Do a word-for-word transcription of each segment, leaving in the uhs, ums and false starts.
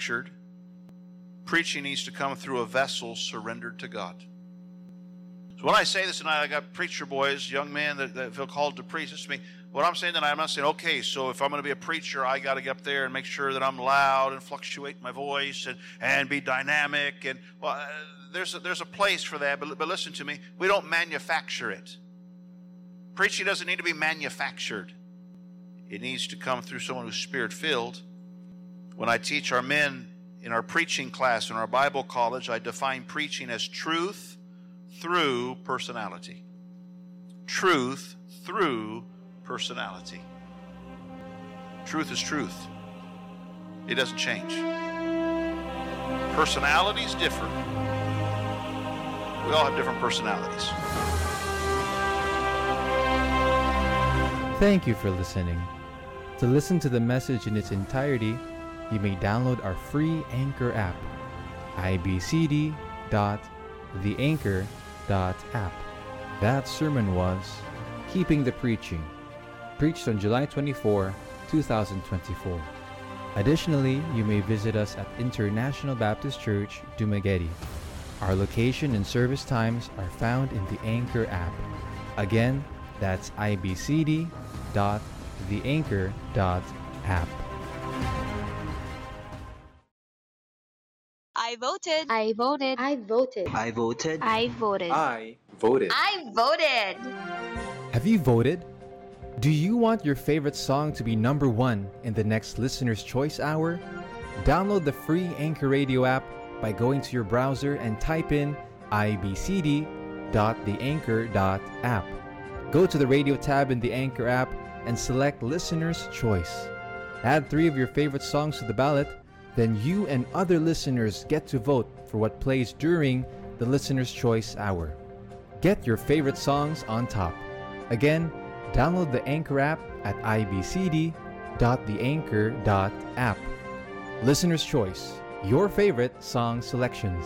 Preaching needs to come through a vessel surrendered to God. So when I say this tonight, I got preacher boys, young men that, that feel called to preach. This to me. What I'm saying tonight, I'm not saying, okay, so if I'm going to be a preacher, I got to get up there and make sure that I'm loud and fluctuate my voice and, and be dynamic. And well, uh, there's a, there's a place for that, but, but listen to me. We don't manufacture it. Preaching doesn't need to be manufactured. It needs to come through someone who's Spirit-filled. When I teach our men in our preaching class in our Bible college, I define preaching as truth through personality. Truth through personality. Truth is truth. It doesn't change. Personalities differ. We all have different personalities. Thank you for listening. To listen to the message in its entirety, you may download our free Anchor app, i b c d dot the anchor dot app. That sermon was Keeping the Preaching, preached on July twenty-fourth, twenty twenty-four. Additionally, you may visit us at International Baptist Church, Dumaguete. Our location and service times are found in the Anchor app. Again, that's i b c d dot the anchor dot app. I voted. I voted. I voted. I voted. I voted. I voted. I voted. Have you voted? Do you want your favorite song to be number one in the next Listener's Choice Hour? Download the free Anchor Radio app by going to your browser and type in i b c d dot the anchor dot app. Go to the radio tab in the Anchor app and select Listener's Choice. Add three of your favorite songs to the ballot, then you and other listeners get to vote for what plays during the Listener's Choice Hour. Get your favorite songs on top. Again, download the Anchor app at i b c d dot the anchor dot app. Listener's Choice, your favorite song selections.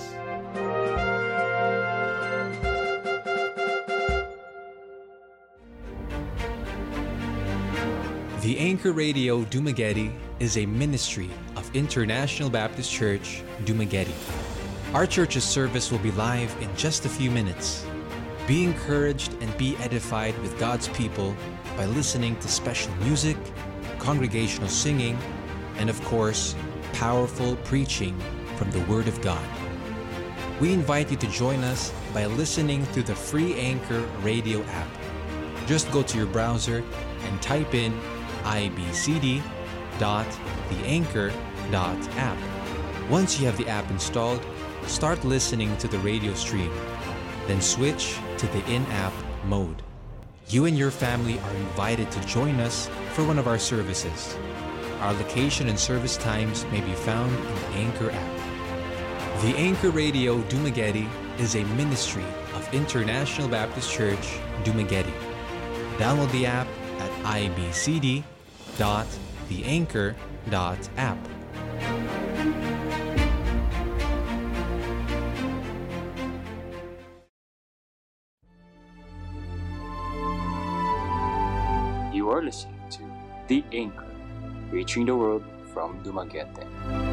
The Anchor Radio Dumaguete is a ministry of International Baptist Church, Dumaguete. Our church's service will be live in just a few minutes. Be encouraged and be edified with God's people by listening to special music, congregational singing, and of course, powerful preaching from the Word of God. We invite you to join us by listening through the free Anchor Radio app. Just go to your browser and type in i b c d dot the anchor dot app. Once you have the app installed, start listening to the radio stream. Then switch to the in-app mode. You and your family are invited to join us for one of our services. Our location and service times may be found in the Anchor app. The Anchor Radio Dumaguete is a ministry of International Baptist Church, Dumaguete. Download the app at i b c d dot the anchor dot app. You are listening to The Anchor, reaching the world from Dumaguete.